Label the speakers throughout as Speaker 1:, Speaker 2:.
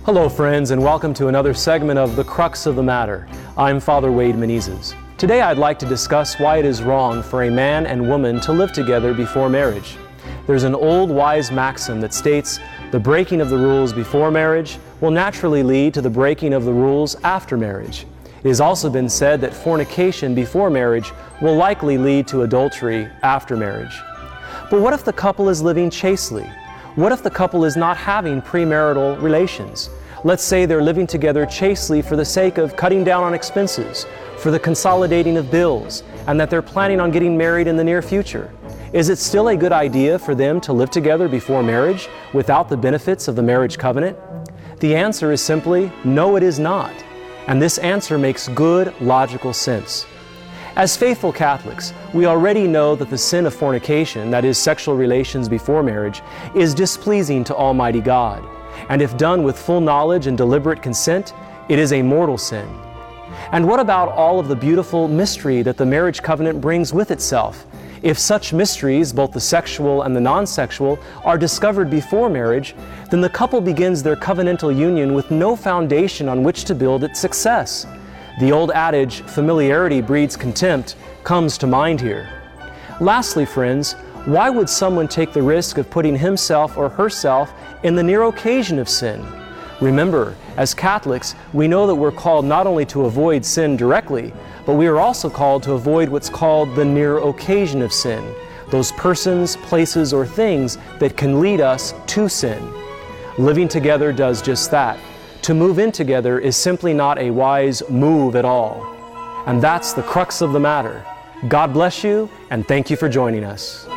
Speaker 1: Hello friends, and welcome to another segment of The Crux of the Matter. I'm Father Wade Menezes. Today I'd like to discuss why it is wrong for a man and woman to live together before marriage. There's an old wise maxim that states, the breaking of the rules before marriage will naturally lead to the breaking of the rules after marriage. It has also been said that fornication before marriage will likely lead to adultery after marriage. But what if the couple is living chastely? What if the couple is not having premarital relations? Let's say they're living together chastely for the sake of cutting down on expenses, for the consolidating of bills, and that they're planning on getting married in the near future. Is it still a good idea for them to live together before marriage without the benefits of the marriage covenant? The answer is simply, no, it is not. And this answer makes good, logical sense. As faithful Catholics, we already know that the sin of fornication, that is, sexual relations before marriage, is displeasing to Almighty God. And if done with full knowledge and deliberate consent, it is a mortal sin. And what about all of the beautiful mystery that the marriage covenant brings with itself? If such mysteries, both the sexual and the non-sexual, are discovered before marriage, then the couple begins their covenantal union with no foundation on which to build its success. The old adage, familiarity breeds contempt, comes to mind here. Lastly, friends, why would someone take the risk of putting himself or herself in the near occasion of sin? Remember, as Catholics, we know that we're called not only to avoid sin directly, but we are also called to avoid what's called the near occasion of sin, those persons, places, or things that can lead us to sin. Living together does just that. To move in together is simply not a wise move at all. And that's the crux of the matter. God bless you, and thank you for joining us.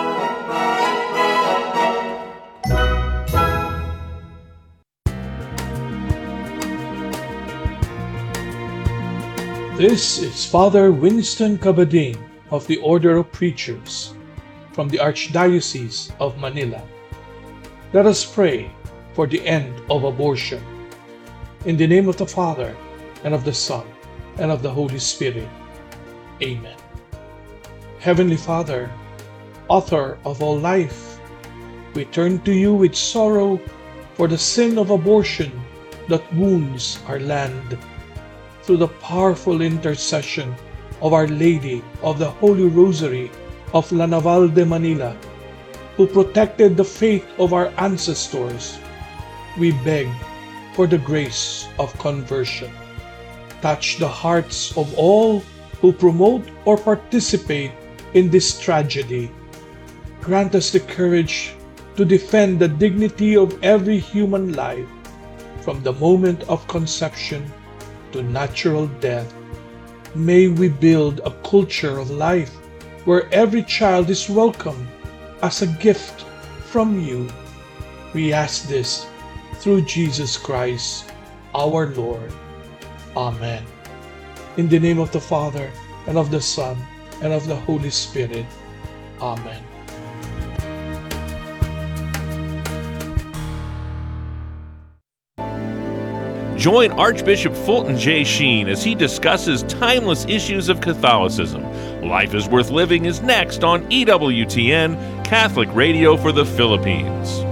Speaker 2: This is Father Winston Cabadin of the Order of Preachers from the Archdiocese of Manila. Let us pray for the end of abortion. In the name of the Father, and of the Son, and of the Holy Spirit. Amen. Heavenly Father, author of all life, we turn to you with sorrow for the sin of abortion that wounds our land. Through the powerful intercession of Our Lady of the Holy Rosary of La Naval de Manila, who protected the faith of our ancestors, we beg for the grace of conversion. Touch the hearts of all who promote or participate in this tragedy. Grant us the courage to defend the dignity of every human life, from the moment of conception to natural death. May we build a culture of life where every child is welcome as a gift from you. We ask this through Jesus Christ, our Lord. Amen. In the name of the Father, and of the Son, and of the Holy Spirit. Amen.
Speaker 3: Join Archbishop Fulton J. Sheen as he discusses timeless issues of Catholicism. Life is Worth Living is next on EWTN, Catholic Radio for the Philippines.